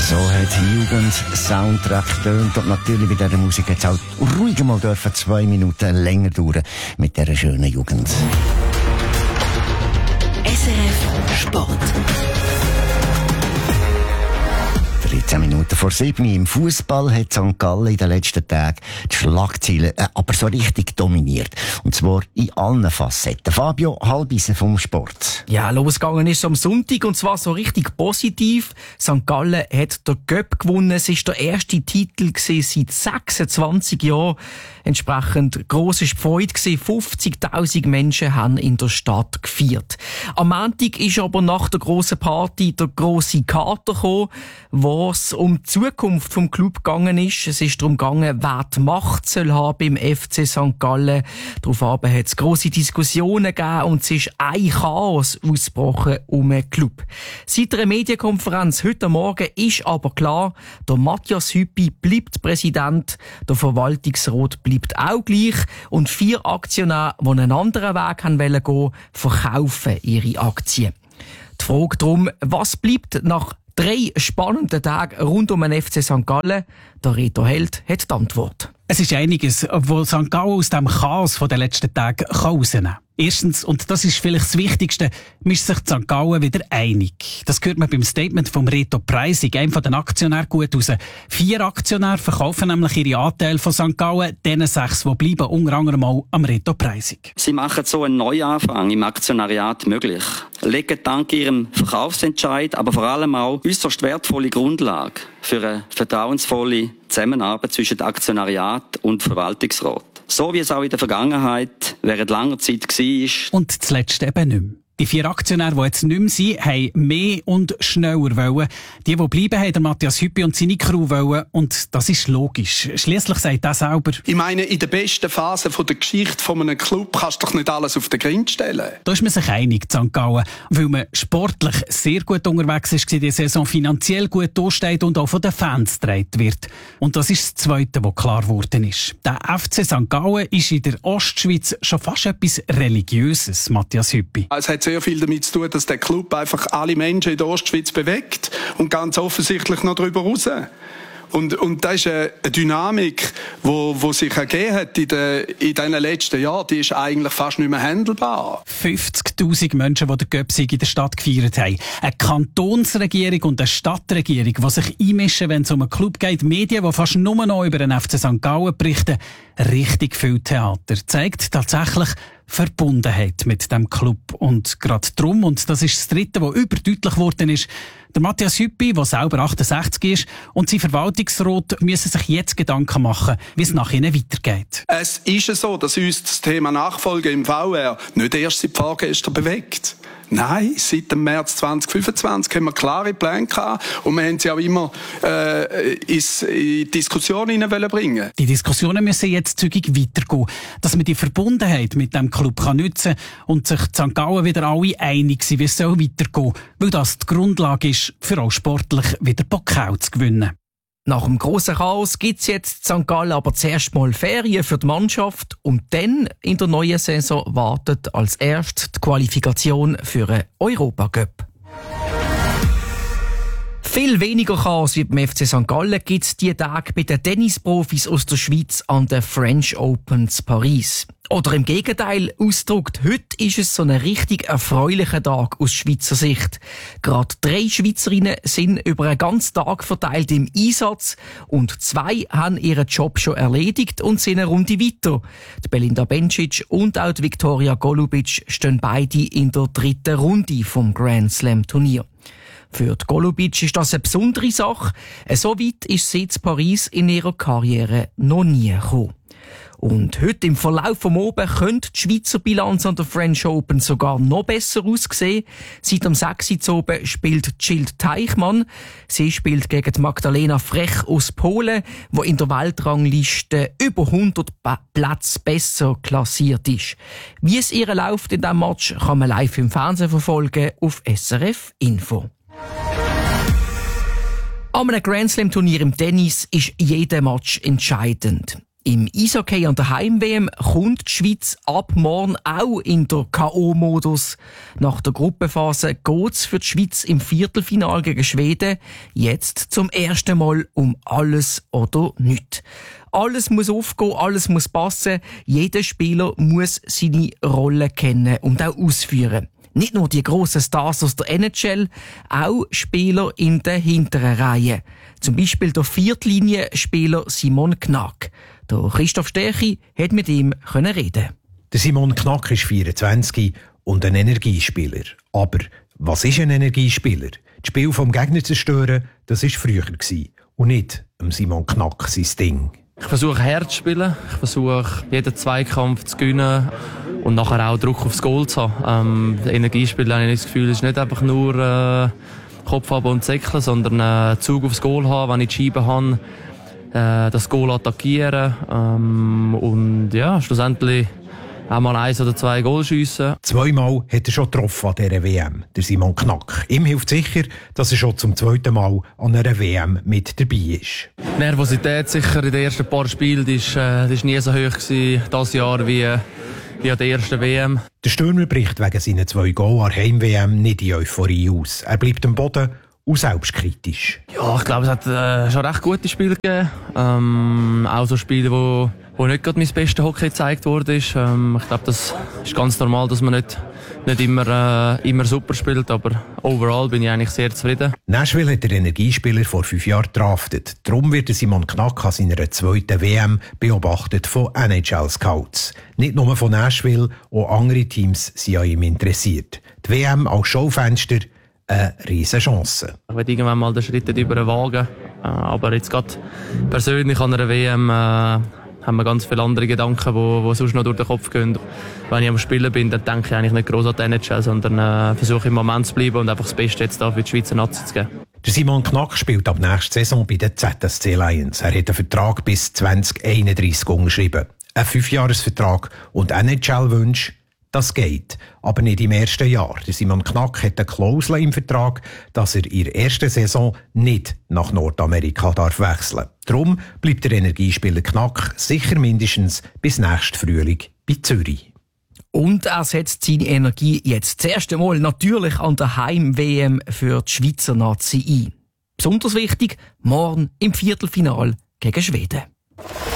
So hat Jugend-Soundtrack getönt. Und natürlich bei dieser Musik jetzt auch ruhig mal 2 Minuten länger dauern mit dieser schönen Jugend. SRF Sport. 13 Minuten vor 7 im Fußball hat St. Gallen in den letzten Tagen die Schlagzeilen aber so richtig dominiert. Und zwar in allen Facetten. Fabio Halbisen vom Sport. Ja, losgegangen ist am Sonntag und zwar so richtig positiv. St. Gallen hat den Cup gewonnen. Es war der erste Titel seit 26 Jahren. Entsprechend gross war die Freude. 50'000 Menschen haben in der Stadt gefeiert. Am Montag ist aber nach der grossen Party der grosse Kater gekommen, wo es um die Zukunft vom Club gegangen ist. Es ist darum gegangen, wer die Macht soll haben beim FC St. Gallen. Daraufhin hat es grosse Diskussionen gegeben und es ist ein Chaos ausgebrochen um den Club. Seit einer Medienkonferenz heute Morgen ist aber klar, der Matthias Hüppi bleibt Präsident, der Verwaltungsrat bleibt auch gleich und 4 Aktionäre, die einen anderen Weg gehen wollen, verkaufen ihre Aktien. Die Frage darum, was bleibt nach 3 spannenden Tagen rund um den FC St. Gallen? Der Reto Held hat die Antwort. Es ist einiges, wo St. Gallen aus dem Chaos der letzten Tage rausnehmen kann. Erstens, und das ist vielleicht das Wichtigste, ist sich St. Gallen wieder einig. Das hört man beim Statement vom Reto Preisig, einem von den Aktionären, gut raus. 4 Aktionäre verkaufen nämlich ihre Anteile von St. Gallen, denen 6, die bleiben, unter anderem auch am Reto Preisig. Sie machen so einen Neuanfang im Aktionariat möglich. Legen dank ihrem Verkaufsentscheid, aber vor allem auch äußerst wertvolle Grundlage für eine vertrauensvolle Zusammenarbeit zwischen Aktionariat und Verwaltungsrat. So wie es auch in der Vergangenheit während langer Zeit war. Und zuletzt eben nicht mehr. Die 4 Aktionäre, die jetzt nicht mehr sind, haben mehr und schneller wollen. Die bleiben, haben der Matthias Hüppi und seine Crew wollen. Und das ist logisch. Schliesslich sagt er selber: Ich meine, in der besten Phase der Geschichte von einem Club kannst du doch nicht alles auf den Grind stellen. Da ist man sich einig, St. Gallen, weil man sportlich sehr gut unterwegs ist, die Saison finanziell gut dasteht und auch von den Fans getragen wird. Und das ist das Zweite, was klar geworden ist. Der FC St. Gallen ist in der Ostschweiz schon fast etwas Religiöses, Matthias Hüppi. Es hat sehr viel damit zu tun, dass der Club einfach alle Menschen in der Ostschweiz bewegt und ganz offensichtlich noch darüber raus. Und das ist eine Dynamik, wo sich ergeben hat in diesen letzten Jahren, die ist eigentlich fast nicht mehr handelbar. 50'000 Menschen, die den Göpsig in der Stadt gefeiert haben. Eine Kantonsregierung und eine Stadtregierung, die sich einmischen, wenn es um einen Club geht. Medien, die fast nur noch über den FC St. Gallen berichten. Richtig viel Theater. Zeigt tatsächlich Verbundenheit mit dem Club. Und gerade darum, und das ist das Dritte, was überdeutlich geworden ist, der Matthias Hüppi, der selber 68 ist, und sein Verwaltungsrat müssen sich jetzt Gedanken machen, wie es nach ihnen weitergeht. Es ist so, dass uns das Thema Nachfolge im VR nicht erst seit vorgestern bewegt. Nein, seit dem März 2025 haben wir klare Pläne gehabt und wir haben sie auch immer in Diskussionen hineinbringen. Die Diskussionen müssen jetzt zügig weitergehen, dass man die Verbundenheit mit dem Club kann nutzen und sich St. Gallen wieder alle einig sind, wie es soll weitergehen, weil das die Grundlage ist, für auch sportlich wieder Pokal zu gewinnen. Nach dem grossen Chaos gibt's jetzt in St. Gallen aber zuerst mal Ferien für die Mannschaft und dann in der neuen Saison wartet als erstes die Qualifikation für einen Europacup. Viel weniger Chaos wie beim FC St. Gallen gibt's diese Tage bei den Tennisprofis aus der Schweiz an den French Open in Paris. Oder im Gegenteil ausgedrückt, heute ist es so ein richtig erfreulicher Tag aus Schweizer Sicht. Gerade 3 Schweizerinnen sind über einen ganzen Tag verteilt im Einsatz und 2 haben ihren Job schon erledigt und sind eine Runde weiter. Die Belinda Bencic und auch die Viktoria Golubic stehen beide in der 3. Runde vom Grand Slam Turnier. Für die Golubic ist das eine besondere Sache. So weit ist sie in Paris in ihrer Karriere noch nie gekommen. Und heute im Verlauf vom Oben könnte die Schweizer Bilanz an der French Open sogar noch besser aussehen. Seit dem 6. Uhr oben spielt Jill Teichmann. Sie spielt gegen die Magdalena Frech aus Polen, die in der Weltrangliste über 100 Plätze besser klassiert ist. Wie es ihr läuft in diesem Match, kann man live im Fernsehen verfolgen auf SRF Info. An einem Grand Slam Turnier im Tennis ist jeder Match entscheidend. Im Eishockey an der Heim-WM kommt die Schweiz ab morgen auch in der K.O.-Modus. Nach der Gruppenphase geht's für die Schweiz im Viertelfinale gegen Schweden jetzt zum ersten Mal um alles oder nichts. Alles muss aufgehen, alles muss passen. Jeder Spieler muss seine Rolle kennen und auch ausführen. Nicht nur die grossen Stars aus der NHL, auch Spieler in der hinteren Reihe. Zum Beispiel der Viertlinienspieler Simon Knack. Der Christoph Stärchi hat mit ihm reden. Der Simon Knack ist 24 und ein Energiespieler. Aber was ist ein Energiespieler? Das Spiel vom Gegner zu zerstören, das war früher. Und nicht Simon Knack sein Ding. Ich versuche hart zu spielen. Ich versuche jeden Zweikampf zu gewinnen und nachher auch Druck aufs Goal zu haben. Energiespieler, habe ich das Gefühl, ist nicht einfach nur Kopf ab und säckeln, sondern Zug aufs Goal haben, wenn ich die Scheibe habe, das Goal attackieren und ja, schlussendlich auch mal 1 oder 2 Goal schiessen. 2-mal hat er schon getroffen an dieser WM, der Simon Knack. Ihm hilft sicher, dass er schon zum 2. Mal an einer WM mit dabei ist. Die Nervosität sicher in den ersten paar Spielen ist nie so hoch gewesen, dieses Jahr wie an der ersten WM. Der Stürmer bricht wegen seinen 2 Goal an der Heim-WM nicht in Euphorie aus. Er bleibt am Boden und selbstkritisch. Ja, ich glaube, es hat schon recht gute Spiele gegeben. Auch so Spiele, wo nicht gerade mein bester Hockey gezeigt wurde. Ich glaube, das ist ganz normal, dass man nicht immer super spielt, aber overall bin ich eigentlich sehr zufrieden. Nashville hat der Energiespieler vor 5 Jahren gedraftet. Darum wird Simon Knack an seiner 2. WM beobachtet von NHL-Scouts. Nicht nur von Nashville, auch andere Teams sind an ihm interessiert. Die WM als Schaufenster, eine riesen Chance. Ich werde irgendwann mal den Schritt über den Wagen. Aber jetzt gerade persönlich an einer WM haben wir ganz viele andere Gedanken, die sonst noch durch den Kopf gehen. Wenn ich am Spielen bin, dann denke ich eigentlich nicht gross an die NHL, sondern versuche im Moment zu bleiben und einfach das Beste jetzt für die Schweizer Nazi zu geben. Der Simon Knack spielt ab nächster Saison bei den ZSC Lions. Er hat einen Vertrag bis 2031 unterschrieben. Ein 5-Jahres-Vertrag und NHL-Wunsch. Das geht, aber nicht im ersten Jahr. Der Simon Knack hat eine Klausel im Vertrag, dass er in der ersten Saison nicht nach Nordamerika darf wechseln. Darum bleibt der Energiespieler Knack sicher mindestens bis nächsten Frühling bei Zürich. Und er setzt seine Energie jetzt das erste Mal natürlich an der Heim-WM für die Schweizer Nazi ein. Besonders wichtig, morgen im Viertelfinale gegen Schweden.